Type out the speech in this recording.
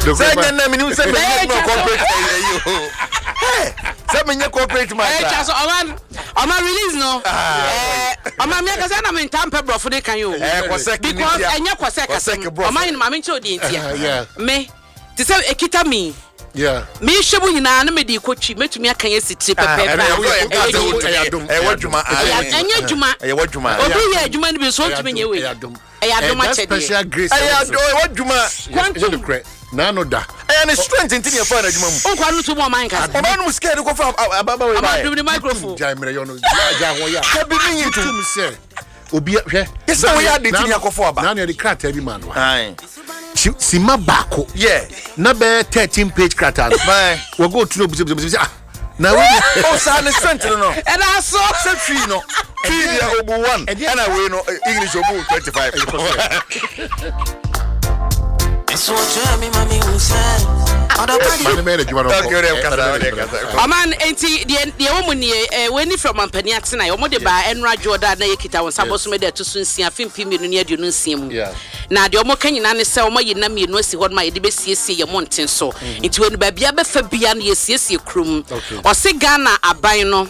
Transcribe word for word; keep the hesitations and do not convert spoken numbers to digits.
Say na me say me no corporate you. Say me corporate man. Eh chaso oman oman release no. Eh oman me ka say na me tampe brofo de kan you. Eh kwasek ni because enye kwasek asem. Oman ni ma me nche odi ntia. Me ti say ekita me. Yeah. Me shebu nyina na me di kotwi metumi akan asiti pepe. Eh wadwuma. Enye dwuma. Eh wadwuma. Obi ye dwuma ni bi so ntumi nye we. Eh adoma chede. Special grace. Eh wadwuma. Quantum. Na no da. Eh na strength ntin ye fa na dwuma mu. Onkwa no to mo man ka. Oba no scared ko fa ababa we ba. Am do the microphone. Jai mere yo no. Ja ho ya. Ka bi mi yitu mi se. Obi hwe. Ese we ya de tin yakofo aba. Na na de krata bi man wa. Ai. Sima bako. Yeah. Na be thirteen page krata no. Bye. We go to no busi busi ah. Na we oh sa na strength no. E na so se fi no. Fi dia obu one. E na we no English obu twenty-five. Eso chami mami usa. Mane mere juma no. Aman enti de de wo mu ne we ni from ampani atena yo mo de ba enra Jordan na yekita won sabo so me de to sunsia fimpi mienu ne aduonu nsia mu. Na de omo kanyina ne se omo yina mienu asi ho ma ye de be siesie ye monten so. Enti we no ba bia be fa bia na ye siesie krum. O se Ghana aban no